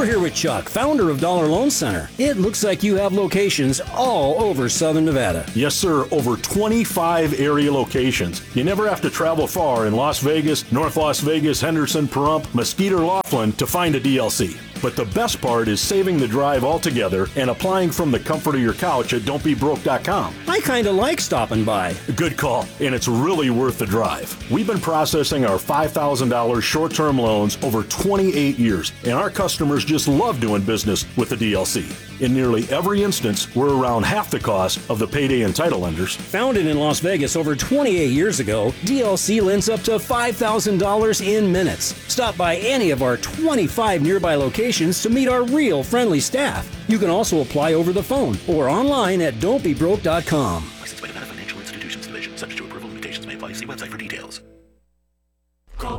We're here with Chuck, founder of Dollar Loan Center. It looks like you have locations all over Southern Nevada. Yes, sir. Over 25 area locations. You never have to travel far in Las Vegas, North Las Vegas, Henderson, Pahrump, Mesquite, or Laughlin to find a DLC. But the best part is saving the drive altogether and applying from the comfort of your couch at don'tbebroke.com. I kind of like stopping by. Good call, and it's really worth the drive. We've been processing our $5,000 short-term loans over 28 years, and our customers just love doing business with the DLC. In nearly every instance, we're around half the cost of the payday and title lenders. Founded in Las Vegas over 28 years ago, DLC lends up to $5,000 in minutes. Stop by any of our 25 nearby locations to meet our real friendly staff. You can also apply over the phone or online at don'tbebroke.com. Licensed by Nevada Financial Institutions Division. Subject to approval, limitations may apply. See website for details. Call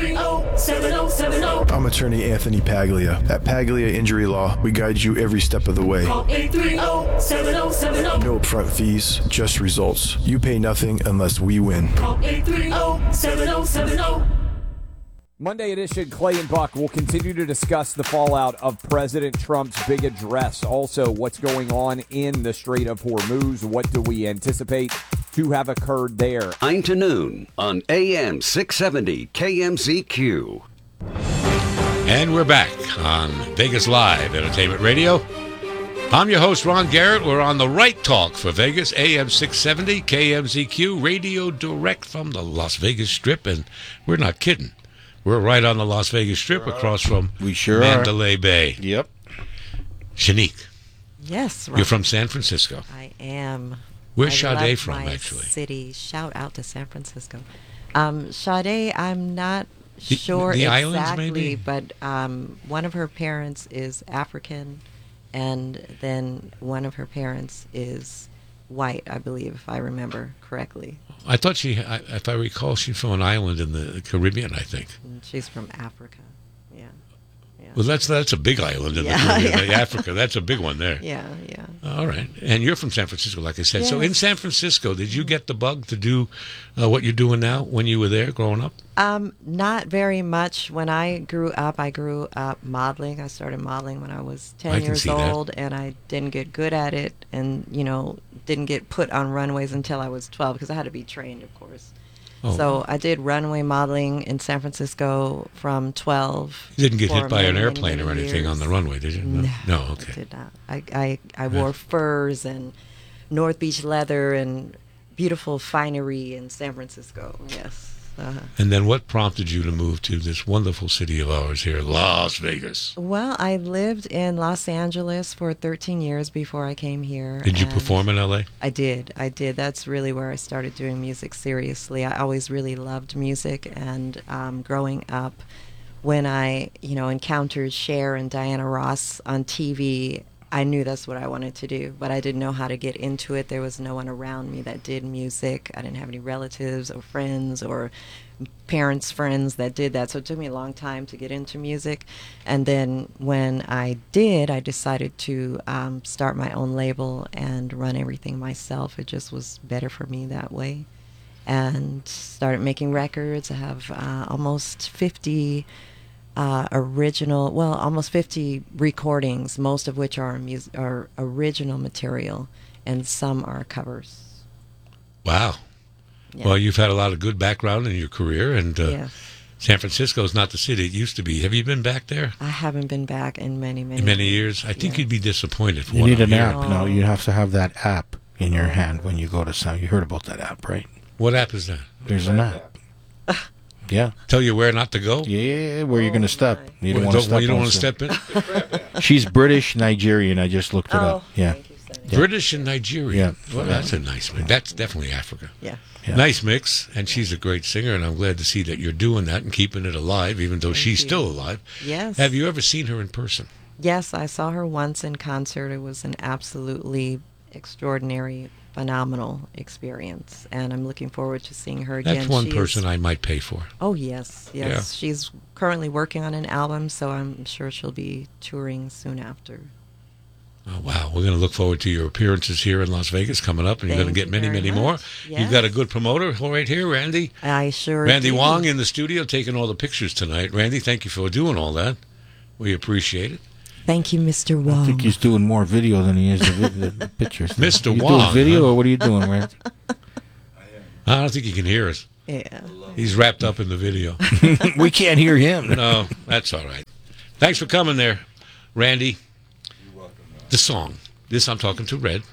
830-7070. I'm attorney Anthony Paglia. At Paglia Injury Law, we guide you every step of the way. Call 830-7070. No upfront fees, just results. You pay nothing unless we win. Call 830-7070. Monday edition, Clay and Buck will continue to discuss the fallout of President Trump's big address. Also, what's going on in the Strait of Hormuz. What do we anticipate to have occurred there? 9 to noon on AM 670 KMZQ. And we're back on Vegas Live Entertainment Radio. I'm your host, Ron Garrett. We're on the Right Talk for Vegas, AM 670 KMZQ, radio direct from the Las Vegas Strip. And we're not kidding. We're right on the Las Vegas Strip across from Mandalay Bay. Yep. Shanique. Yes. You're from San Francisco. I am. Where's I Sade love from, my actually? City. Shout out to San Francisco. Sade, I'm not sure the exactly, islands, maybe? but one of her parents is African, and then one of her parents is white, I believe, if I remember correctly. I thought if I recall, she's from an island in the Caribbean, I think. She's from Africa. Yeah. Well, that's a big island in the Caribbean. Africa, that's a big one there. Yeah. All right. And you're from San Francisco, like I said. Yes. So in San Francisco, did you get the bug to do what you're doing now when you were there growing up? Not very much. When I grew up modeling. I started modeling when I was 10 years old, and I didn't get good at it, and, didn't get put on runways until I was 12 because I had to be trained, of course. Oh. So I did runway modeling in San Francisco from 12. You didn't get hit by an airplane or anything on the runway, did you? No, okay. I did not. I wore furs and North Beach leather and beautiful finery in San Francisco, yes. And then what prompted you to move to this wonderful city of ours here, Las Vegas? Well, I lived in Los Angeles for 13 years before I came here. Did you perform in L.A.? I did. That's really where I started doing music seriously. I always really loved music, and growing up, when I, encountered Cher and Diana Ross on TV, I knew that's what I wanted to do, but I didn't know how to get into it. There was no one around me that did music. I didn't have any relatives or friends or parents' friends that did that, so it took me a long time to get into music. And then when I did, I decided to start my own label and run everything myself. It just was better for me that way. And started making records. I have almost 50 almost 50 recordings, most of which are original material, and some are covers. Wow. Yeah. Well, you've had a lot of good background in your career, and yes. San Francisco is not the city it used to be. Have you been back there? I haven't been back in many years. I think you'd be disappointed. You need an app. No, you have to have that app in your hand when you go to Sound. You heard about that app, right? What app is that? There's an app. Yeah. Tell you where not to go? Yeah, where you're going to step. You don't want to step in? She's British, Nigerian. I just looked it up. Yeah. British and Nigerian. Yeah. Well, that's a nice mix. That's definitely Africa. Yeah. Nice mix, and she's a great singer, and I'm glad to see that you're doing that and keeping it alive, even though she's still alive. Yes. Have you ever seen her in person? Yes, I saw her once in concert. It was an absolutely extraordinary, phenomenal experience, and I'm looking forward to seeing her again. That's one person I might pay for. Oh, yes. Yeah. She's currently working on an album, so I'm sure she'll be touring soon after. Oh, wow. We're going to look forward to your appearances here in Las Vegas coming up, and you're going to get many more. Yes. You've got a good promoter right here, Randy. I sure Randy do. Wong in the studio taking all the pictures tonight. Randy, thank you for doing all that. We appreciate it. Thank you, Mr. Wong. I think he's doing more video than he is the pictures. Mr. You Wong, doing video, huh? or what are you doing, Randy? I don't think he can hear us. Yeah. He's wrapped up in the video. We can't hear him. No, that's all right. Thanks for coming there, Randy. You're welcome. The song. This I'm talking to Red.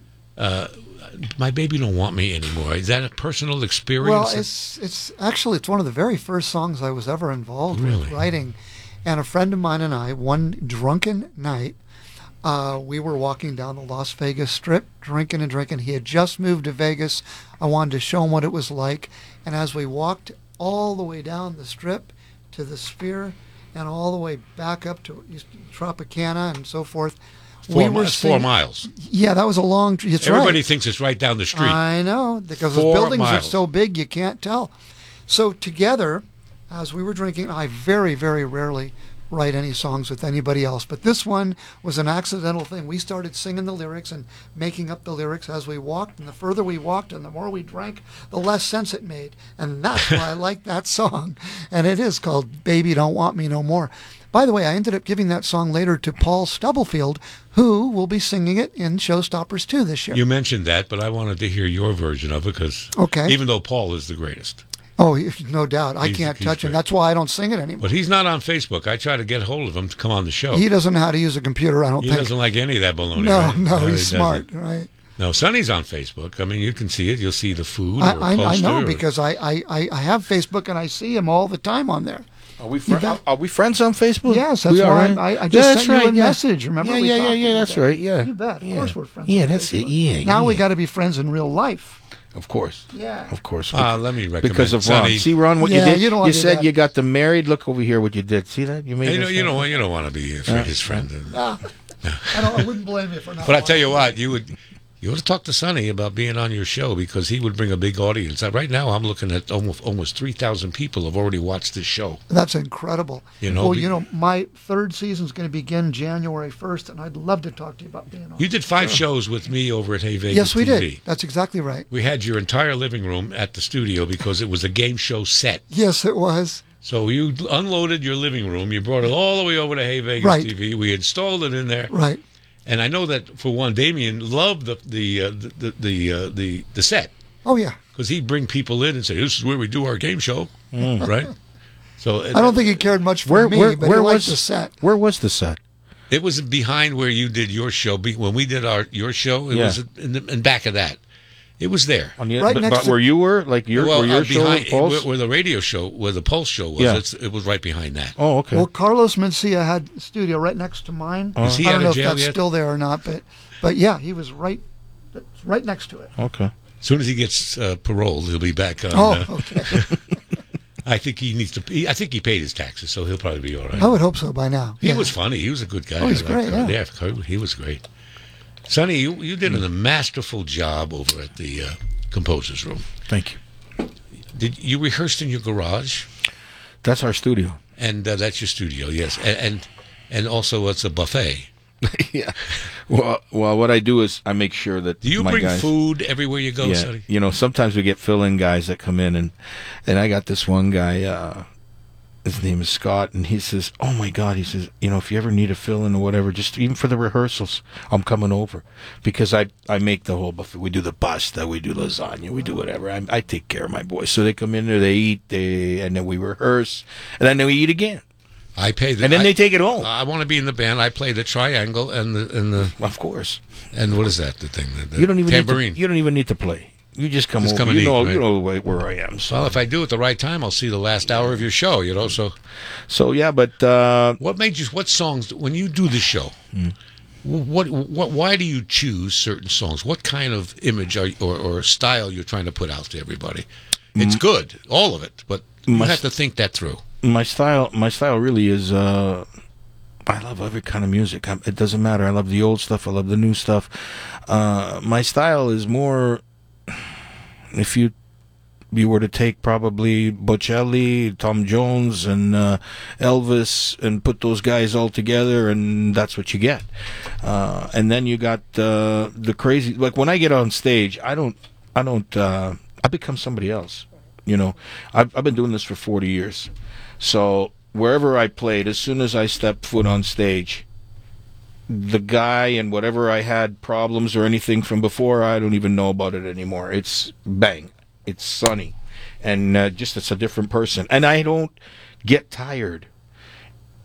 My Baby Don't Want Me Anymore. Is that a personal experience? Well, it's actually one of the very first songs I was ever involved with writing. And a friend of mine and I, one drunken night, we were walking down the Las Vegas Strip, drinking and drinking. He had just moved to Vegas. I wanted to show him what it was like. And as we walked all the way down the Strip to the Sphere and all the way back up to Tropicana and so forth, we were singing, 4 miles. Yeah, that was a long. It's Everybody right. thinks it's right down the street. I know, because 4 the buildings miles. are so big you can't tell. So together, as we were drinking, I very, very rarely write any songs with anybody else, but this one was an accidental thing. We started singing the lyrics and making up the lyrics as we walked, and the further we walked and the more we drank, the less sense it made. And that's why I like that song. And it is called Baby Don't Want Me No More. By the way, I ended up giving that song later to Paul Stubblefield, who will be singing it in Showstoppers 2 this year. You mentioned that, but I wanted to hear your version of it because even though Paul is the greatest. Oh, no doubt. I can't touch him. That's why I don't sing it anymore. But he's not on Facebook. I try to get hold of him to come on the show. He doesn't know how to use a computer, I don't think. He doesn't like any of that baloney. No, right? no, he's he smart, doesn't. right? No, Sonny's on Facebook. I mean, you can see it. You'll see the food. I know because I have Facebook and I see him all the time on there. Are we friends on Facebook? Yes, that's why I just sent you a message. Remember? Yeah, that's right. Yeah. You bet. Of course we're friends. Yeah, that's it. Yeah. Now we got to be friends in real life. Of course. Yeah. Of course. Let me recommend because of Ron. Sonny. See, Ron, what you did? You, don't you said that. You got them married. Look over here what you did. See that? You made you don't want to be his friend. I wouldn't blame you for not. But I tell you what, you ought to talk to Sonny about being on your show because he would bring a big audience. Right now, I'm looking at almost 3,000 people have already watched this show. That's incredible. Well, my third season is going to begin January 1st, and I'd love to talk to you about being on. You did 5 shows with me over at Hey Vegas. Yes, we TV. did. That's exactly right. We had your entire living room at the studio because it was a game show set. Yes, it was. So you unloaded your living room. You brought it all the way over to Hey Vegas TV. We installed it in there. Right. And I know that for one, Damien loved the set. Oh yeah, because he'd bring people in and say, "This is where we do our game show," right? So I don't think he cared much for me, but he liked the set. Where was the set? It was behind where you did your show. When we did your show, it was in back of that. It was there, right next to where you were, like where your show was Pulse? Where the radio show, where the Pulse show was. Yeah. It was right behind that. Oh, okay. Well, Carlos Mencia had a studio right next to mine. Is he I don't out know of if jail that's yet? still there or not, but yeah, he was right next to it. Okay. As soon as he gets paroled, he'll be back on. Okay. I think he needs to. I think he paid his taxes, so he'll probably be all right. I would hope so by now. He was funny. He was a good guy. Oh, he's great. Yeah, he was great. Sonny, you did a masterful job over at the Composer's Room. Thank you. Did you rehearsed in your garage? That's our studio. And that's your studio, yes. And also it's a buffet. Yeah. Well, what I do is I make sure that do you my bring guys, food everywhere you go, Sonny? Sometimes we get fill-in guys that come in, and I got this one guy, his name is Scott, and he says, "Oh my God," he says, "if you ever need a fill-in or whatever, just even for the rehearsals, I'm coming over," because I make the whole buffet. We do the pasta, we do lasagna, we do whatever. I take care of my boys, so they come in there, they eat, and then we rehearse, and then we eat again. I pay the, and then they take it home. I want to be in the band. I play the triangle and the of course. And what is that? The thing? The you don't even tambourine. You don't even need to play. You just come over. Come and you know, eat, right? You know where I am. So. Well, if I do it the right time, I'll see the last hour of your show. So yeah, but what made you? What songs when you do the show? What? Why do you choose certain songs? What kind of image or style you're trying to put out to everybody? It's good, all of it, but you have to think that through. My style really is. I love every kind of music. It doesn't matter. I love the old stuff. I love the new stuff. My style is more. If you were to take probably Bocelli, Tom Jones, and Elvis, and put those guys all together, and that's what you get. And then you got the crazy. Like when I get on stage, I become somebody else. I've been doing this for 40 years. So wherever I played, as soon as I stepped foot on stage, the guy and whatever I had problems or anything from before, I don't even know about it anymore. It's bang. It's Sonny. And just it's a different person. And I don't get tired